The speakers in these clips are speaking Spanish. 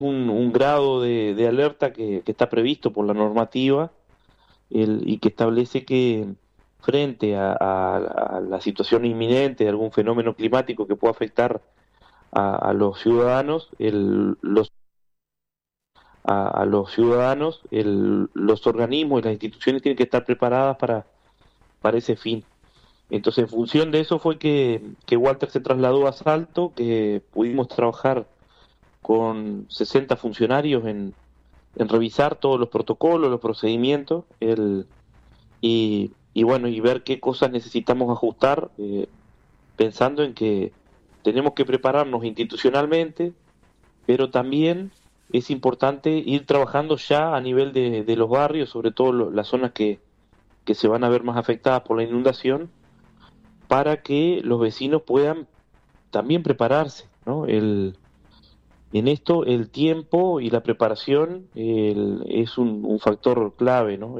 un grado de alerta que está previsto por la normativa y que establece que frente a la situación inminente de algún fenómeno climático que pueda afectar a los ciudadanos, a los ciudadanos, los organismos y las instituciones tienen que estar preparadas para ese fin. Entonces, en función de eso fue que Walter se trasladó a Salto, que pudimos trabajar con 60 funcionarios en revisar todos los protocolos, los procedimientos, y bueno, y ver qué cosas necesitamos ajustar, pensando en que tenemos que prepararnos institucionalmente, pero también es importante ir trabajando ya a nivel de los barrios, sobre todo las zonas que se van a ver más afectadas por la inundación, para que los vecinos puedan también prepararse, ¿no? En esto el tiempo y la preparación es un factor clave, ¿no?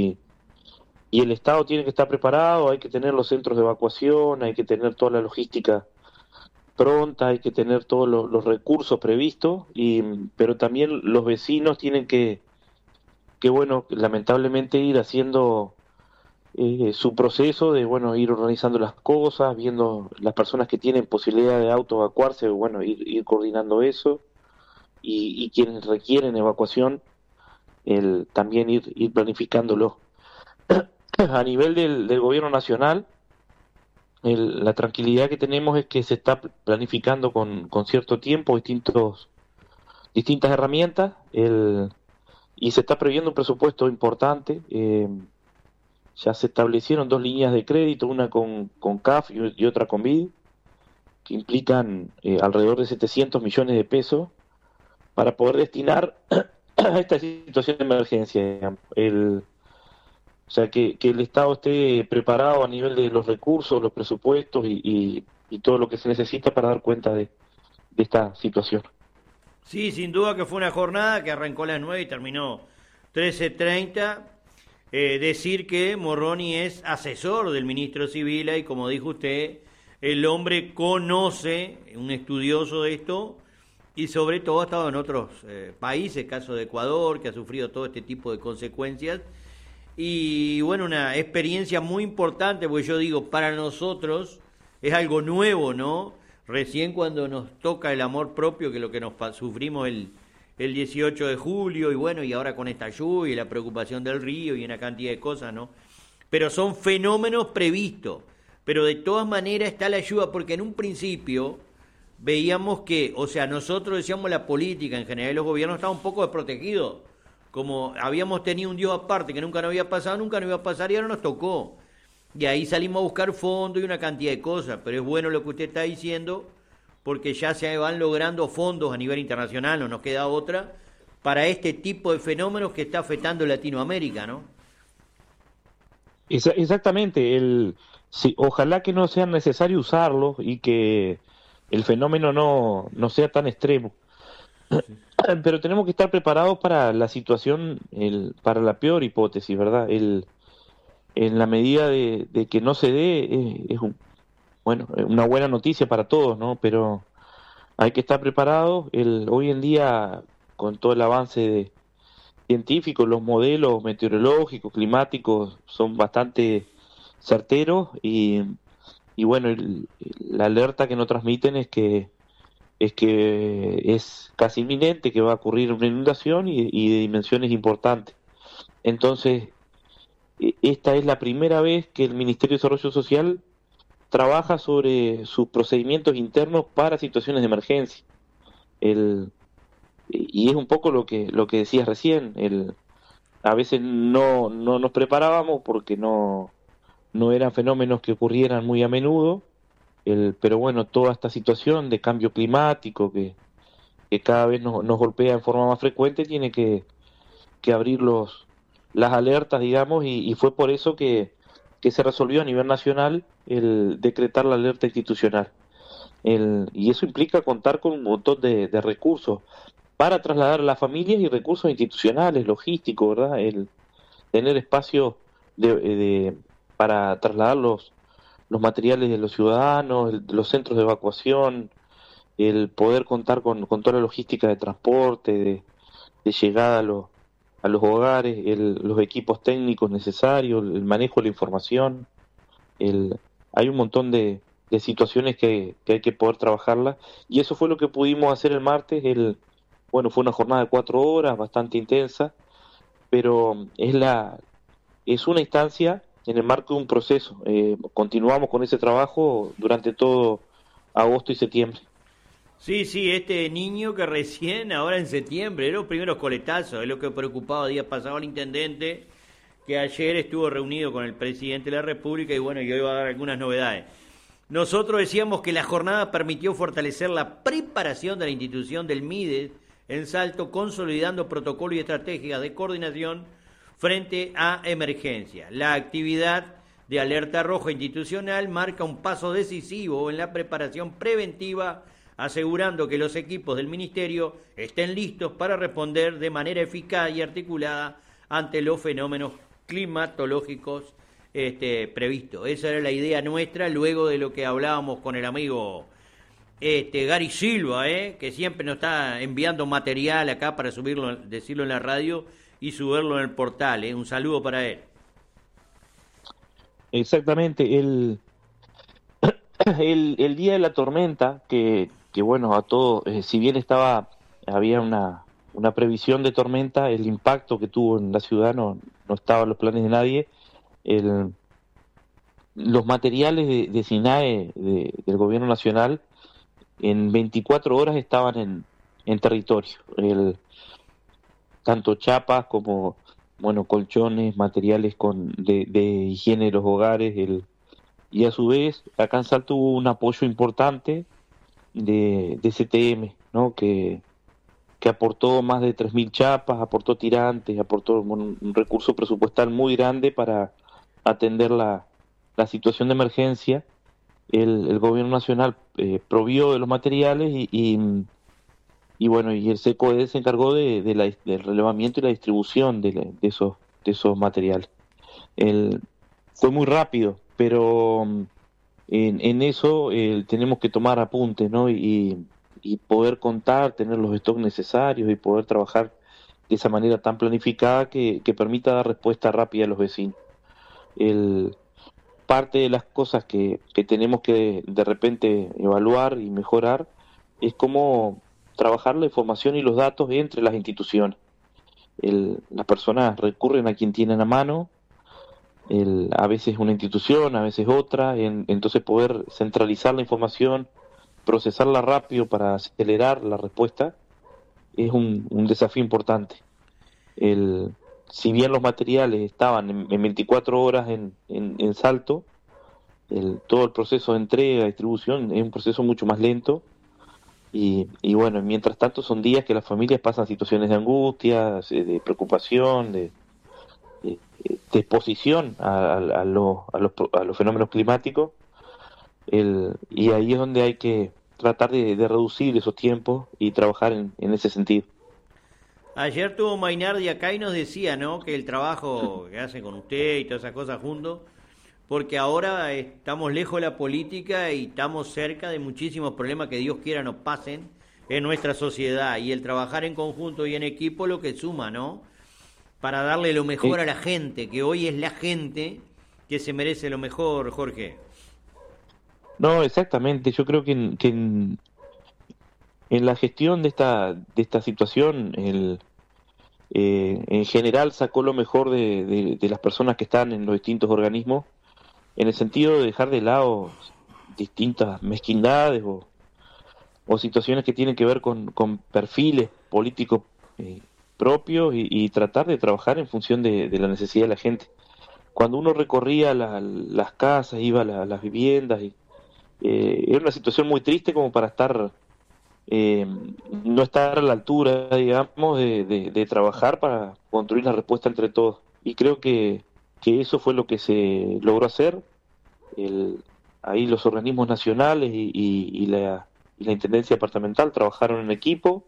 Y el Estado tiene que estar preparado, hay que tener los centros de evacuación, hay que tener toda la logística pronta, hay que tener todos los recursos previstos, pero también los vecinos tienen que bueno, lamentablemente ir haciendo su proceso de, bueno, ir organizando las cosas, viendo las personas que tienen posibilidad de autoevacuarse, bueno, ir coordinando eso, y quienes requieren evacuación, también ir planificándolo. A nivel del gobierno nacional, la tranquilidad que tenemos es que se está planificando con cierto tiempo distintas herramientas, y se está previendo un presupuesto importante. Ya se establecieron dos líneas de crédito, una con CAF y otra con BID, que implican alrededor de 700 millones de pesos para poder destinar a esta situación de emergencia, digamos. O sea, que el Estado esté preparado a nivel de los recursos, los presupuestos y todo lo que se necesita para dar cuenta de esta situación. Sí, sin duda que fue una jornada que arrancó a las 9 y terminó 13:30. Decir que Morroni es asesor del ministro Sibila y, como dijo usted, el hombre conoce, un estudioso de esto, y sobre todo ha estado en otros países, caso de Ecuador, que ha sufrido todo este tipo de consecuencias. Y bueno, una experiencia muy importante, porque yo digo, para nosotros es algo nuevo, ¿no? Recién cuando nos toca el amor propio, que es lo que nos sufrimos el 18 de julio, y bueno, y ahora con esta lluvia y la preocupación del río y una cantidad de cosas, ¿no? Pero son fenómenos previstos. Pero de todas maneras está la ayuda, porque en un principio veíamos que, o sea, nosotros decíamos la política, en general los gobiernos estaban un poco desprotegidos, como habíamos tenido un Dios aparte que nunca nos había pasado, nunca nos iba a pasar y ahora nos tocó. Y ahí salimos a buscar fondos y una cantidad de cosas, pero es bueno lo que usted está diciendo, porque ya se van logrando fondos a nivel internacional, no nos queda otra, para este tipo de fenómenos que está afectando Latinoamérica, ¿no? Exactamente, sí, ojalá que no sea necesario usarlo y que el fenómeno no sea tan extremo. Pero tenemos que estar preparados para la situación, para la peor hipótesis, ¿verdad? En la medida de que no se dé, bueno, una buena noticia para todos, ¿no? Pero hay que estar preparados. Hoy en día, con todo el avance científico, los modelos meteorológicos, climáticos son bastante certeros, y bueno, la alerta que nos transmiten es que es casi inminente que va a ocurrir una inundación y de dimensiones importantes. Entonces, esta es la primera vez que el Ministerio de Desarrollo Social trabaja sobre sus procedimientos internos para situaciones de emergencia. El, y es un poco lo que decías recién. A veces no nos preparábamos porque no eran fenómenos que ocurrieran muy a menudo, pero bueno, toda esta situación de cambio climático que cada vez nos golpea en forma más frecuente, tiene que abrir las alertas, digamos, y fue por eso que se resolvió a nivel nacional el decretar la alerta institucional. Y eso implica contar con un montón de recursos para trasladar a las familias y recursos institucionales, logísticos, ¿verdad? Tener espacio para trasladar los materiales de los ciudadanos, los centros de evacuación, el poder contar con toda la logística de transporte, de llegada a los hogares, los equipos técnicos necesarios, el manejo de la información, hay un montón de situaciones que hay que poder trabajarlas, y eso fue lo que pudimos hacer el martes. Bueno, fue una jornada de 4 horas, bastante intensa, pero es una instancia en el marco de un proceso. Continuamos con ese trabajo durante todo agosto y septiembre. Sí, sí, este niño que recién, ahora en septiembre, los primeros coletazos, es lo que preocupaba días pasados al intendente, que ayer estuvo reunido con el presidente de la República y bueno, y hoy va a dar algunas novedades. Nosotros decíamos que la jornada permitió fortalecer la preparación de la institución del MIDES en Salto, consolidando protocolos y estrategias de coordinación frente a emergencias. La actividad de alerta roja institucional marca un paso decisivo en la preparación preventiva, asegurando que los equipos del Ministerio estén listos para responder de manera eficaz y articulada ante los fenómenos climatológicos previstos. Esa era la idea nuestra, luego de lo que hablábamos con el amigo Gary Silva, que siempre nos está enviando material acá para subirlo, decirlo en la radio y subirlo en el portal. Un saludo para él. Exactamente, el día de la tormenta, que bueno, a todos, si bien había una previsión de tormenta, el impacto que tuvo en la ciudad no estaba en los planes de nadie. Los materiales de SINAE, del gobierno nacional, en 24 horas estaban en territorio. Tanto chapas como, bueno, colchones, materiales de higiene de los hogares, y a su vez acá en Salto hubo un apoyo importante de CTM, ¿no? Que aportó más de 3.000 chapas, aportó tirantes, aportó, bueno, un recurso presupuestal muy grande para atender la situación de emergencia. El gobierno nacional provió de los materiales y bueno, y el SECOED se encargó del relevamiento y la distribución de esos materiales. Fue muy rápido, pero en eso tenemos que tomar apuntes, ¿no? Y poder contar, tener los stocks necesarios y poder trabajar de esa manera tan planificada que permita dar respuesta rápida a los vecinos. Parte de las cosas que tenemos que de repente evaluar y mejorar es cómo trabajar la información y los datos entre las instituciones. Las personas recurren a quien tienen a mano, a veces una institución, a veces otra, entonces poder centralizar la información, procesarla rápido para acelerar la respuesta, es un desafío importante. Si bien los materiales estaban en 24 horas en Salto, todo el proceso de entrega, distribución, es un proceso mucho más lento. Y bueno, mientras tanto son días que las familias pasan situaciones de angustia, de preocupación, de exposición a los fenómenos climáticos. Y ahí es donde hay que tratar de reducir esos tiempos y trabajar en ese sentido. Ayer tuvo Mainardi acá y nos decía, ¿no?, que el trabajo que hacen con usted y todas esas cosas juntos, porque ahora estamos lejos de la política y estamos cerca de muchísimos problemas que Dios quiera nos pasen en nuestra sociedad, y el trabajar en conjunto y en equipo lo que suma, ¿no?, para darle lo mejor a la gente, que hoy es la gente que se merece lo mejor, Jorge. No, exactamente. Yo creo que en la gestión de esta situación, en general sacó lo mejor de las personas que están en los distintos organismos, en el sentido de dejar de lado distintas mezquindades o situaciones que tienen que ver con perfiles políticos propios, y tratar de trabajar en función de la necesidad de la gente. Cuando uno recorría las casas, iba a las viviendas, era una situación muy triste como para no estar a la altura, digamos, de trabajar para construir la respuesta entre todos. Y creo que eso fue lo que se logró hacer. Ahí los organismos nacionales y la Intendencia Departamental trabajaron en equipo.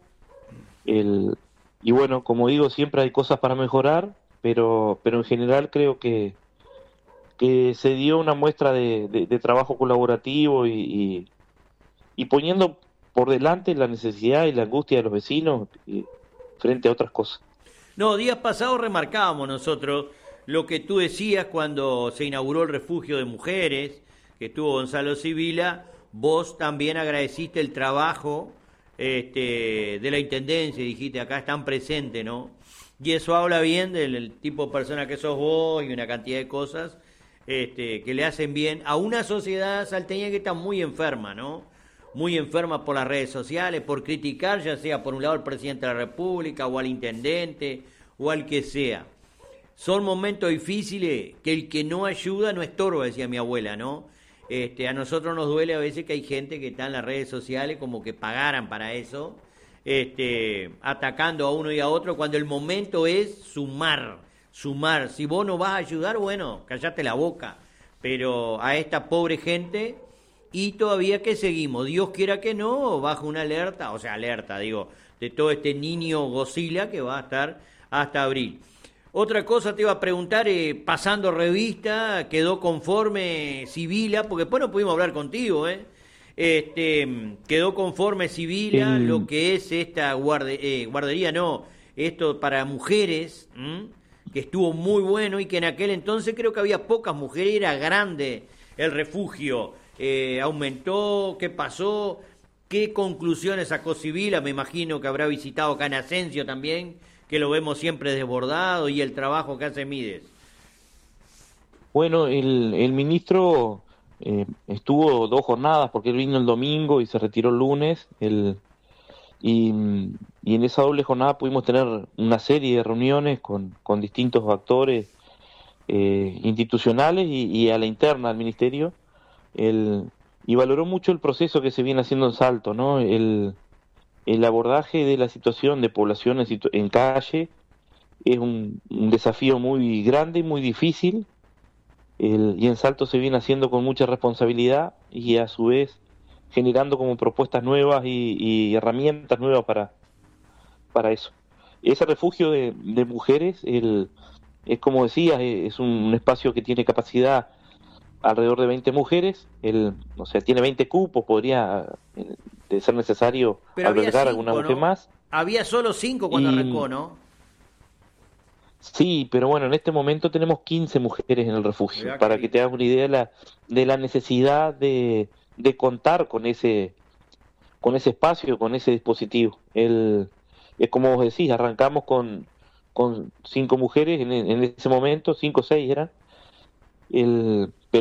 Y bueno, como digo, siempre hay cosas para mejorar, pero en general creo que se dio una muestra de trabajo colaborativo y poniendo por delante la necesidad y la angustia de los vecinos frente a otras cosas. No, días pasados remarcábamos nosotros lo que tú decías cuando se inauguró el refugio de mujeres, que estuvo Gonzalo Sibila. Vos también agradeciste el trabajo de la Intendencia, dijiste, acá están presentes, ¿no? Y eso habla bien del tipo de persona que sos vos y una cantidad de cosas que le hacen bien a una sociedad salteña que está muy enferma, ¿no? Muy enferma por las redes sociales, por criticar, ya sea por un lado al presidente de la República o al intendente o al que sea. Son momentos difíciles que el que no ayuda no estorba, decía mi abuela, ¿no? A nosotros nos duele a veces que hay gente que está en las redes sociales como que pagaran para eso, atacando a uno y a otro, cuando el momento es sumar. Si vos no vas a ayudar, bueno, callate la boca. Pero a esta pobre gente, y todavía que seguimos, Dios quiera que no, bajo una alerta, digo, de todo este niño Godzilla que va a estar hasta abril. Otra cosa te iba a preguntar, pasando revista, quedó conforme Sibila, porque después no pudimos hablar contigo, quedó conforme Sibila lo que es esta guardería, no, esto para mujeres, que estuvo muy bueno y que en aquel entonces creo que había pocas mujeres, era grande el refugio, aumentó, ¿qué pasó? ¿Qué conclusiones sacó Sibila? Me imagino que habrá visitado acá en Asensio también, que lo vemos siempre desbordado, y el trabajo que hace Mides. Bueno, el ministro estuvo 2 jornadas porque él vino el domingo y se retiró el lunes. Y en esa doble jornada pudimos tener una serie de reuniones con distintos actores institucionales y a la interna del ministerio. Y valoró mucho el proceso que se viene haciendo en Salto, ¿no? El abordaje de la situación de población en calle es un desafío muy grande y muy difícil, y en Salto se viene haciendo con mucha responsabilidad y a su vez generando como propuestas nuevas y herramientas nuevas para eso. Ese refugio de mujeres, es como decías, es un espacio que tiene capacidad alrededor de 20 mujeres, o sea, tiene 20 cupos, podría, de ser necesario, Pero albergar había alguna 5, mujer ¿no? más. Había solo 5 cuando arrancó, ¿no? Sí, pero bueno, en este momento tenemos 15 mujeres en el refugio, Mirá qué para que te lindo. hagas una idea de la necesidad de contar con ese espacio, con ese dispositivo. Es como vos decís, arrancamos con 5 mujeres en ese momento, 5 o 6 eran.